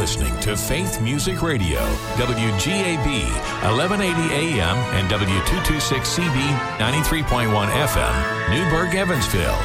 listening to Faith Music Radio, WGAB, 1180 AM and W226CB, 93.1 FM, Newburgh, Evansville.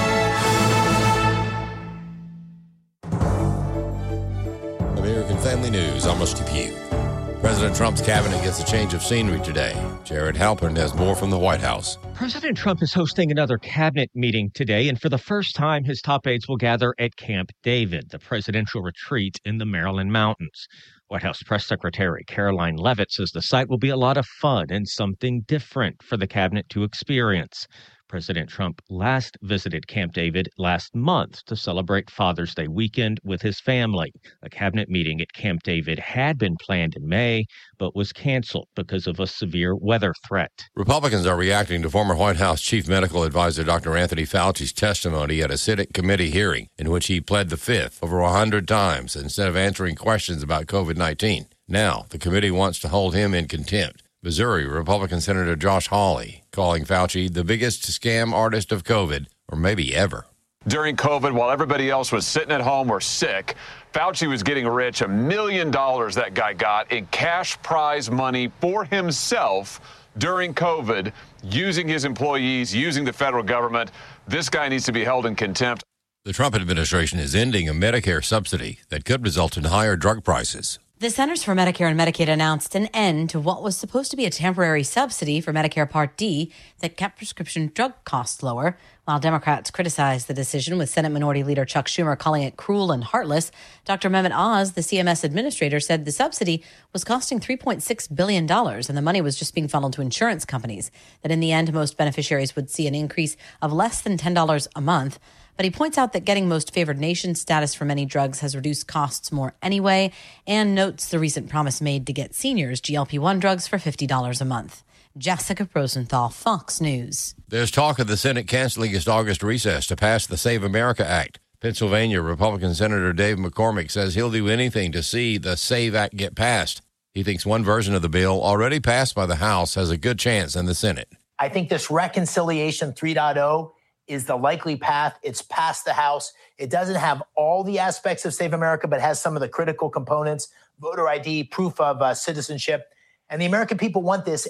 American Family News, I'm Rusty Pugh. President Trump's cabinet gets a change of scenery today. Jared Halpern has more from the White House. President Trump is hosting another cabinet meeting today, and for the first time, his top aides will gather at Camp David, the presidential retreat in the Maryland mountains. White House Press Secretary Caroline Leavitt says the site will be a lot of fun and something different for the cabinet to experience. President Trump last visited Camp David last month to celebrate Father's Day weekend with his family. A cabinet meeting at Camp David had been planned in May, but was canceled because of a severe weather threat. Republicans are reacting to former White House Chief Medical Advisor Dr. Anthony Fauci's testimony at a Senate committee hearing in which he pled the Fifth over 100 times instead of answering questions about COVID-19. Now, the committee wants to hold him in contempt. Missouri Republican Senator Josh Hawley calling Fauci the biggest scam artist of COVID, or maybe ever. During COVID, while everybody else was sitting at home or sick, Fauci was getting rich. $1 million that guy got in cash prize money for himself during COVID, using his employees, using the federal government. This guy needs to be held in contempt. The Trump administration is ending a Medicare subsidy that could result in higher drug prices. The Centers for Medicare and Medicaid announced an end to what was supposed to be a temporary subsidy for Medicare Part D that kept prescription drug costs lower. While Democrats criticized the decision, with Senate Minority Leader Chuck Schumer calling it cruel and heartless, Dr. Mehmet Oz, the CMS administrator, said the subsidy was costing $3.6 billion and the money was just being funneled to insurance companies, that in the end, most beneficiaries would see an increase of less than $10 a month. But he points out that getting most favored nation status for many drugs has reduced costs more anyway, and notes the recent promise made to get seniors GLP-1 drugs for $50 a month. Jessica Rosenthal, Fox News. There's talk of the Senate canceling its August recess to pass the Save America Act. Pennsylvania Republican Senator Dave McCormick says he'll do anything to see the SAVE Act get passed. He thinks one version of the bill, already passed by the House, has a good chance in the Senate. I think this Reconciliation 3.0 is the likely path. It's passed the House. It doesn't have all the aspects of Save America, but has some of the critical components: voter ID, proof of citizenship. And the American people want this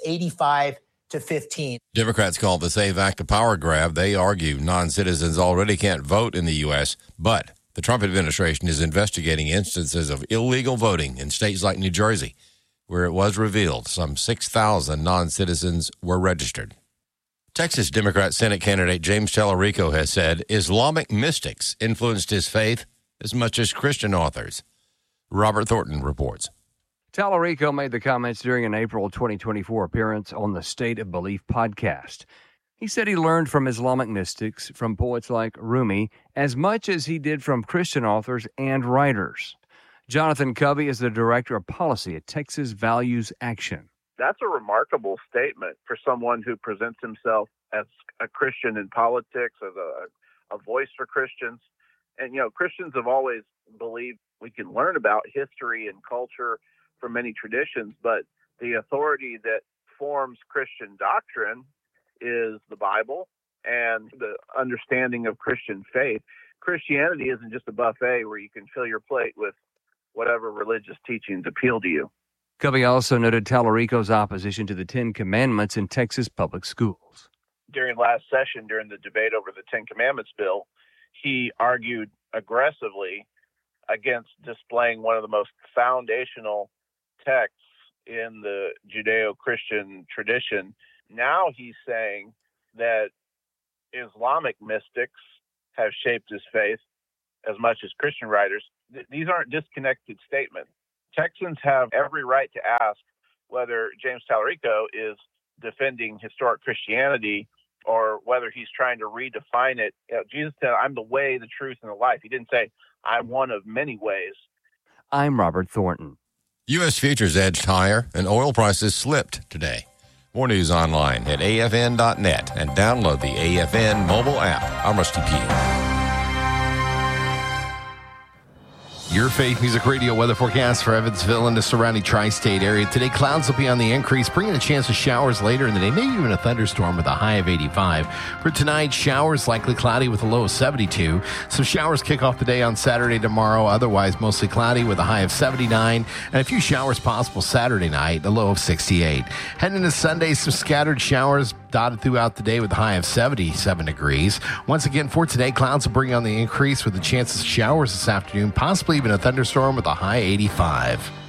85-15. Democrats call the SAVE Act a power grab. They argue non-citizens already can't vote in the U.S., but the Trump administration is investigating instances of illegal voting in states like New Jersey, where it was revealed some 6,000 non-citizens were registered. Texas Democrat Senate candidate James Tallarico has said Islamic mystics influenced his faith as much as Christian authors. Robert Thornton reports. Tallarico made the comments during an April 2024 appearance on the State of Belief podcast. He said he learned from Islamic mystics, from poets like Rumi, as much as he did from Christian authors and writers. Jonathan Covey is the director of policy at Texas Values Action. That's a remarkable statement for someone who presents himself as a Christian in politics, as a voice for Christians. And, you know, Christians have always believed we can learn about history and culture from many traditions, but the authority that forms Christian doctrine is the Bible and the understanding of Christian faith. Christianity isn't just a buffet where you can fill your plate with whatever religious teachings appeal to you. Covey also noted Tallarico's opposition to the Ten Commandments in Texas public schools. During last session, during the debate over the Ten Commandments bill, he argued aggressively against displaying one of the most foundational texts in the Judeo-Christian tradition. Now he's saying that Islamic mystics have shaped his faith as much as Christian writers. These aren't disconnected statements. Texans have every right to ask whether James Tallarico is defending historic Christianity or whether he's trying to redefine it. You know, Jesus said, "I'm the way, the truth, and the life." He didn't say, "I'm one of many ways." I'm Robert Thornton. U.S. futures edged higher and oil prices slipped today. More news online at afn.net and download the AFN mobile app. I'm Rusty Pugh. Your Faith Music Radio weather forecast for Evansville and the surrounding tri-state area. Today, clouds will be on the increase, bringing a chance of showers later in the day, maybe even a thunderstorm with a high of 85. For tonight, showers likely cloudy with a low of 72. Some showers kick off the day on Saturday tomorrow, otherwise mostly cloudy with a high of 79. And a few showers possible Saturday night, a low of 68. Heading into Sunday, some scattered showers dotted throughout the day with a high of 77 degrees. Once again, for today, clouds will bring on the increase with a chance of showers this afternoon, possibly even a thunderstorm with a high 85.